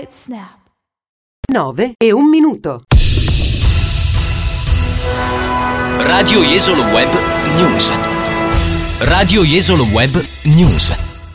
Snap. 9 e 1 minuto. Radio Jesolo Web News. Radio Jesolo Web News.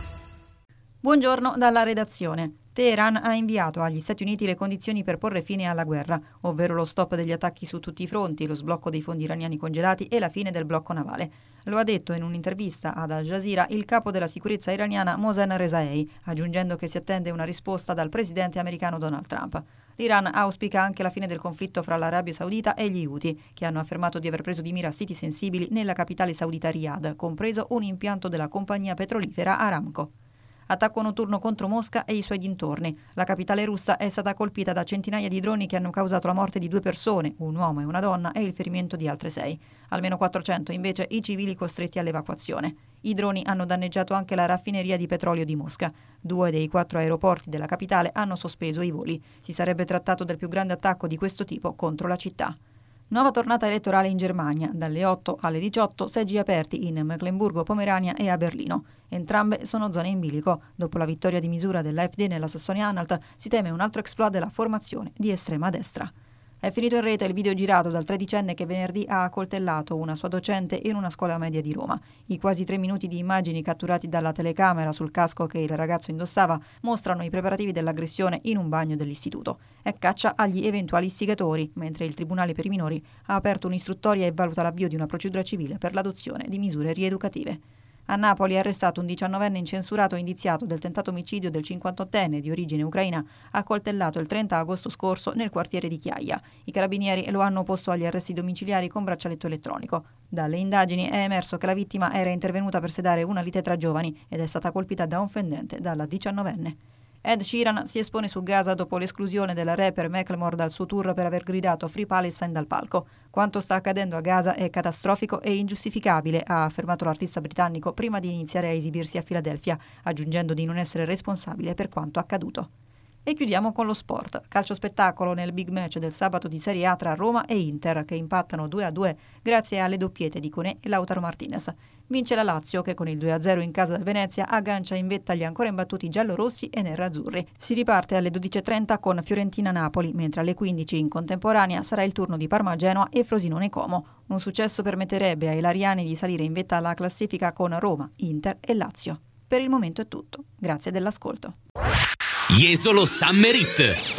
Buongiorno dalla redazione. Teheran ha inviato agli Stati Uniti le condizioni per porre fine alla guerra, ovvero lo stop degli attacchi su tutti i fronti, lo sblocco dei fondi iraniani congelati e la fine del blocco navale. Lo ha detto in un'intervista ad Al Jazeera il capo della sicurezza iraniana Mohsen Rezaei, aggiungendo che si attende una risposta dal presidente americano Donald Trump. L'Iran auspica anche la fine del conflitto fra l'Arabia Saudita e gli Houthi, che hanno affermato di aver preso di mira siti sensibili nella capitale saudita Riyadh, compreso un impianto della compagnia petrolifera Aramco. Attacco notturno contro Mosca e i suoi dintorni. La capitale russa è stata colpita da centinaia di droni che hanno causato la morte di 2 persone, un uomo e una donna, e il ferimento di altre 6. Almeno 400 invece i civili costretti all'evacuazione. I droni hanno danneggiato anche la raffineria di petrolio di Mosca. 2 dei 4 aeroporti della capitale hanno sospeso i voli. Si sarebbe trattato del più grande attacco di questo tipo contro la città. Nuova tornata elettorale in Germania, dalle 8 alle 18 seggi aperti in Mecklenburgo-Pomerania e a Berlino. Entrambe sono zone in bilico. Dopo la vittoria di misura dell'AfD nella Sassonia-Anhalt si teme un altro exploit della formazione di estrema destra. È finito in rete il video girato dal 13enne che venerdì ha accoltellato una sua docente in una scuola media di Roma. I quasi 3 minuti di immagini catturati dalla telecamera sul casco che il ragazzo indossava mostrano i preparativi dell'aggressione in un bagno dell'istituto. È caccia agli eventuali istigatori, mentre il Tribunale per i minori ha aperto un'istruttoria e valuta l'avvio di una procedura civile per l'adozione di misure rieducative. A Napoli è arrestato un 19enne incensurato e indiziato del tentato omicidio del 58enne di origine ucraina accoltellato il 30 agosto scorso nel quartiere di Chiaia. I carabinieri lo hanno posto agli arresti domiciliari con braccialetto elettronico. Dalle indagini è emerso che la vittima era intervenuta per sedare una lite tra giovani ed è stata colpita da un fendente dalla 19enne. Ed Sheeran si espone su Gaza dopo l'esclusione della rapper Macklemore dal suo tour per aver gridato Free Palestine dal palco. Quanto sta accadendo a Gaza è catastrofico e ingiustificabile, ha affermato l'artista britannico prima di iniziare a esibirsi a Filadelfia, aggiungendo di non essere responsabile per quanto accaduto. E chiudiamo con lo sport. Calcio spettacolo nel big match del sabato di Serie A tra Roma e Inter, che impattano 2-2 grazie alle doppiette di Koné e Lautaro Martinez. Vince la Lazio, che con il 2-0 in casa del Venezia aggancia in vetta gli ancora imbattuti giallorossi e nerazzurri. Si riparte alle 12.30 con Fiorentina-Napoli, mentre alle 15 in contemporanea sarà il turno di Parma-Genoa e Frosinone-Como. Un successo permetterebbe ai lariani di salire in vetta alla classifica con Roma, Inter e Lazio. Per il momento è tutto. Grazie dell'ascolto. Jesolo Summer Hit.